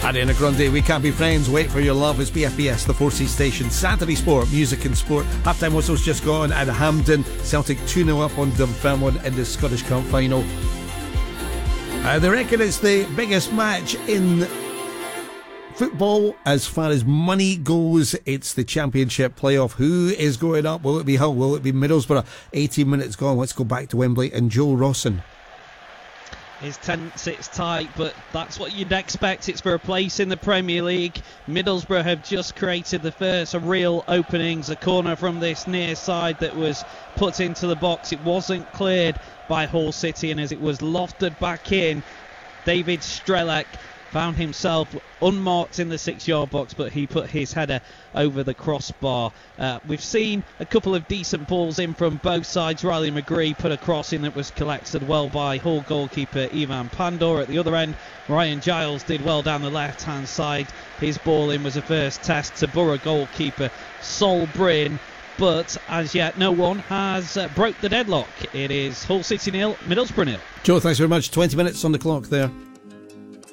Ariana Grande, We Can't Be Friends, Wait For Your Love is BFBS, the 4C station. Saturday Sport, music and sport. Half-time whistle's just gone at Hampden. Celtic 2-0 up on Dunfermline in the Scottish Cup final. They reckon it's the biggest match in football as far as money goes. It's the Championship playoff. Who is going up? Will it be Hull? Will it be Middlesbrough? 18 minutes gone. Let's go back to Wembley and Joe Rawson. It's tense, it's tight, but that's what you'd expect. It's for a place in the Premier League. Middlesbrough have just created the first real openings. A corner from this near side that was put into the box. It wasn't cleared by Hull City, and as it was lofted back in, David Strelec found himself unmarked in the 6-yard box, but he put his header over the crossbar. We've seen a couple of decent balls in from both sides. Riley McGree put a cross in that was collected well by Hull goalkeeper Ivan Pandor. At the other end, Ryan Giles did well down the left-hand side. His ball in was a first test to Borough goalkeeper Sol Bryn. But as yet, no one has broke the deadlock. It is Hull City 0, Middlesbrough 0. Joe, thanks very much. 20 minutes on the clock there.